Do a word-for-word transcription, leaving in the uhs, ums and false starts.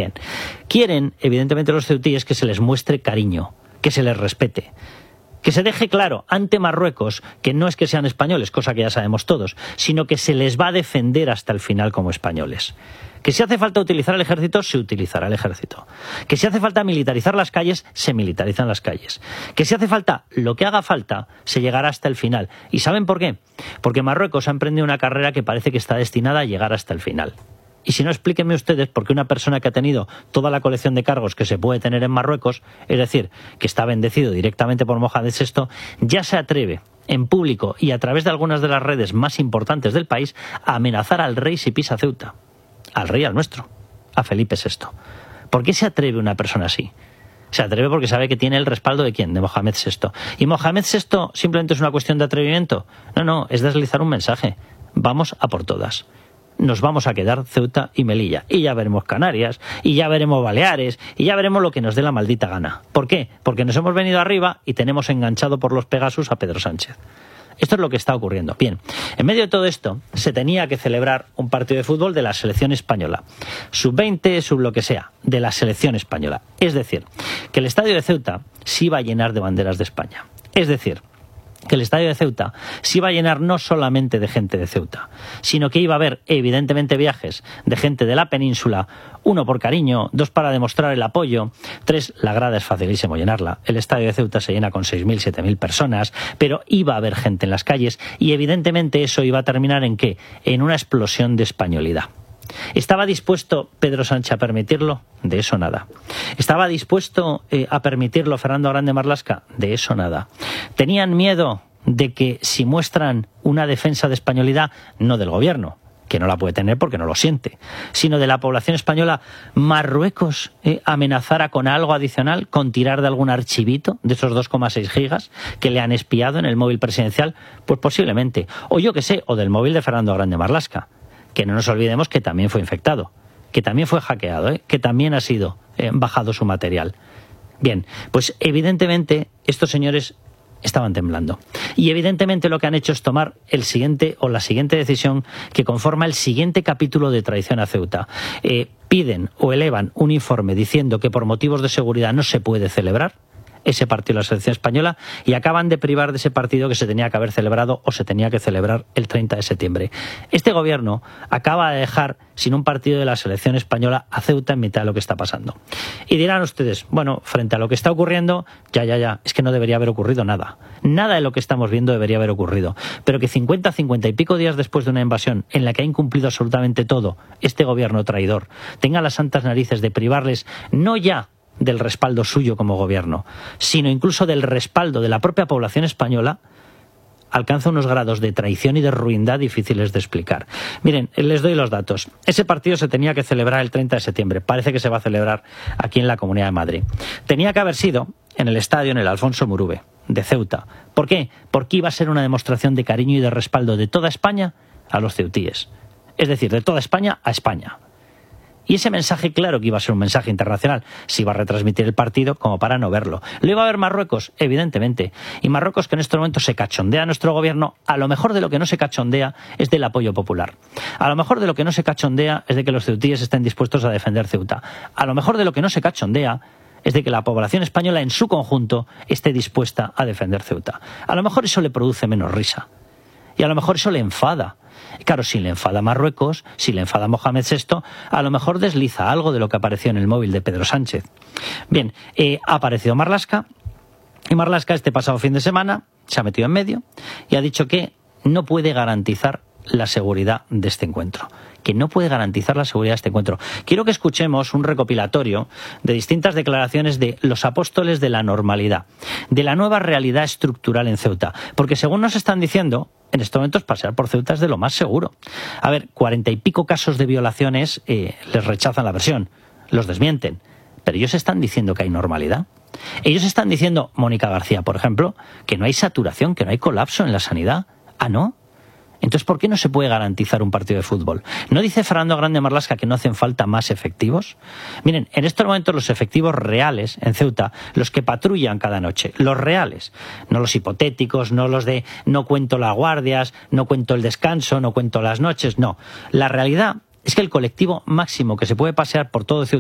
Bien, quieren, evidentemente, los ceutíes que se les muestre cariño, que se les respete. Que se deje claro ante Marruecos que no es que sean españoles, cosa que ya sabemos todos, sino que se les va a defender hasta el final como españoles. Que si hace falta utilizar el ejército, se utilizará el ejército. Que si hace falta militarizar las calles, se militarizan las calles. Que si hace falta lo que haga falta, se llegará hasta el final. ¿Y saben por qué? Porque Marruecos ha emprendido una carrera que parece que está destinada a llegar hasta el final. Y si no, explíquenme ustedes por qué una persona que ha tenido toda la colección de cargos que se puede tener en Marruecos, es decir, que está bendecido directamente por Mohamed sexto, ya se atreve en público y a través de algunas de las redes más importantes del país a amenazar al rey si pisa Ceuta. Al rey, al nuestro, a Felipe sexto. ¿Por qué se atreve una persona así? Se atreve porque sabe que tiene el respaldo de ¿quién? De Mohamed sexto. ¿Y Mohamed sexto simplemente es una cuestión de atrevimiento? No, no, es deslizar un mensaje. Vamos a por todas. Nos vamos a quedar Ceuta y Melilla. Y ya veremos Canarias, y ya veremos Baleares, y ya veremos lo que nos dé la maldita gana. ¿Por qué? Porque nos hemos venido arriba y tenemos enganchado por los Pegasus a Pedro Sánchez. Esto es lo que está ocurriendo. Bien, en medio de todo esto se tenía que celebrar un partido de fútbol de la selección española. sub veinte, sub lo que sea, de la selección española. Es decir, que el estadio de Ceuta se iba a llenar de banderas de España. Es decir, que el estadio de Ceuta se iba a llenar no solamente de gente de Ceuta, sino que iba a haber evidentemente viajes de gente de la península, uno por cariño, dos para demostrar el apoyo, tres, la grada es facilísimo llenarla, el estadio de Ceuta se llena con seis mil, siete mil personas, pero iba a haber gente en las calles y evidentemente eso iba a terminar ¿en qué? En una explosión de españolidad. ¿Estaba dispuesto Pedro Sánchez a permitirlo? De eso nada. ¿Estaba dispuesto eh, a permitirlo Fernando Grande Marlaska? De eso nada. ¿Tenían miedo de que si muestran una defensa de españolidad, no del gobierno, que no la puede tener porque no lo siente, sino de la población española, Marruecos eh, amenazara con algo adicional, con tirar de algún archivito de esos dos coma seis gigas que le han espiado en el móvil presidencial? Pues posiblemente. O yo que sé, o del móvil de Fernando Grande Marlaska. Que no nos olvidemos que también fue infectado, que también fue hackeado, ¿eh? Que también ha sido eh, bajado su material. Bien, pues evidentemente estos señores estaban temblando. Y evidentemente lo que han hecho es tomar el siguiente o la siguiente decisión que conforma el siguiente capítulo de traición a Ceuta. Eh, piden o elevan un informe diciendo que por motivos de seguridad no se puede celebrar ese partido de la selección española y acaban de privar de ese partido que se tenía que haber celebrado o se tenía que celebrar el treinta de septiembre. Este gobierno acaba de dejar sin un partido de la selección española a Ceuta en mitad de lo que está pasando. Y dirán ustedes, bueno, frente a lo que está ocurriendo, ya, ya, ya, es que no debería haber ocurrido nada. Nada de lo que estamos viendo debería haber ocurrido. Pero que cincuenta, cincuenta y pico días después de una invasión en la que ha incumplido absolutamente todo este gobierno traidor, tenga las santas narices de privarles no ya del respaldo suyo como gobierno, sino incluso del respaldo de la propia población española, alcanza unos grados de traición y de ruindad difíciles de explicar. Miren, les doy los datos. Ese partido se tenía que celebrar el treinta de septiembre. Parece que se va a celebrar aquí en la Comunidad de Madrid. Tenía que haber sido en el estadio, en el Alfonso Murube, de Ceuta. ¿Por qué? Porque iba a ser una demostración de cariño y de respaldo de toda España a los ceutíes. Es decir, de toda España a España. Y ese mensaje, claro que iba a ser un mensaje internacional, se iba a retransmitir el partido como para no verlo. ¿Lo iba a ver Marruecos? Evidentemente. Y Marruecos, que en este momento se cachondea a nuestro gobierno, a lo mejor de lo que no se cachondea es del apoyo popular. A lo mejor de lo que no se cachondea es de que los ceutíes estén dispuestos a defender Ceuta. A lo mejor de lo que no se cachondea es de que la población española en su conjunto esté dispuesta a defender Ceuta. A lo mejor eso le produce menos risa. Y a lo mejor eso le enfada. Y claro, si le enfada a Marruecos, si le enfada a Mohamed sexto, a lo mejor desliza algo de lo que apareció en el móvil de Pedro Sánchez. Bien, eh, ha aparecido Marlaska, y Marlaska este pasado fin de semana se ha metido en medio y ha dicho que no puede garantizar la seguridad de este encuentro. Que no puede garantizar la seguridad de este encuentro. Quiero que escuchemos un recopilatorio de distintas declaraciones de los apóstoles de la normalidad, de la nueva realidad estructural en Ceuta. Porque según nos están diciendo, en estos momentos pasear por Ceuta es de lo más seguro. A ver, cuarenta y pico casos de violaciones eh, les rechazan la versión, los desmienten. Pero ellos están diciendo que hay normalidad. Ellos están diciendo, Mónica García, por ejemplo, que no hay saturación, que no hay colapso en la sanidad. ¿Ah, no? Entonces, ¿por qué no se puede garantizar un partido de fútbol? ¿No dice Fernando Grande Marlaska que no hacen falta más efectivos? Miren, en estos momentos los efectivos reales en Ceuta, los que patrullan cada noche, los reales, no los hipotéticos, no los de no cuento las guardias, no cuento el descanso, no cuento las noches, no. La realidad es que el colectivo máximo que se puede pasear por todo Ceuta